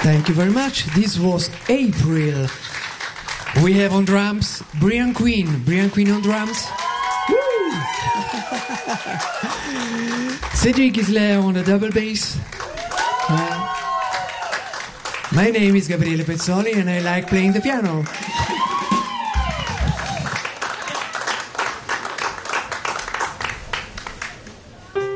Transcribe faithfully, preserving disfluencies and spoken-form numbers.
Thank you very much. This was April. We have on drums Brian Quinn. Brian Quinn on drums. Cedric Isler on the double bass. Uh, my name is Gabriele Pezzoli and I like playing the piano.